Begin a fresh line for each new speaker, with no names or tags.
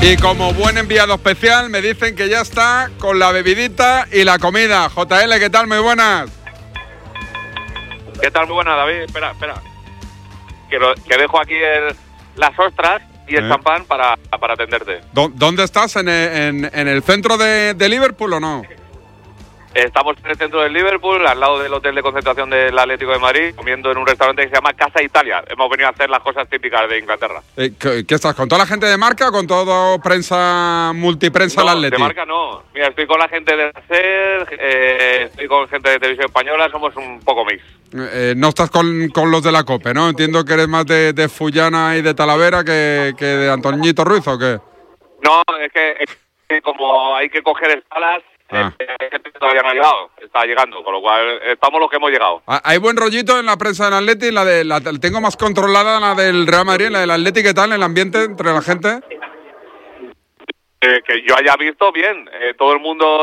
Y como buen enviado especial me dicen que ya está con la bebidita y la comida. JL, ¿qué tal? Muy buenas.
¿Qué tal? Muy buenas, David. Espera. Que dejo aquí las ostras y el champán para atenderte.
¿Dónde estás? ¿En el centro de Liverpool o no?
Estamos en el centro del Liverpool, al lado del hotel de concentración del Atlético de Madrid, comiendo en un restaurante que se llama Casa Italia. Hemos venido a hacer las cosas típicas de Inglaterra.
¿Qué estás? ¿Con toda la gente de marca o con todo prensa, multiprensa del Atlético?
De marca no. Mira, estoy con la gente de SER, estoy con gente de Televisión Española, somos un poco mix.
No estás con los de la COPE, ¿no? Entiendo que eres más de Fullana y de Talavera que de Antoñito Ruiz, ¿o qué?
No, es que como hay que coger escalas, gente todavía no ha llegado, está llegando, con lo cual estamos los que hemos llegado.
Hay buen rollito en la prensa del Atleti, la tengo más controlada, la del Real Madrid, la del Atleti. ¿Qué tal el ambiente entre la gente?
Que yo haya visto bien, todo el mundo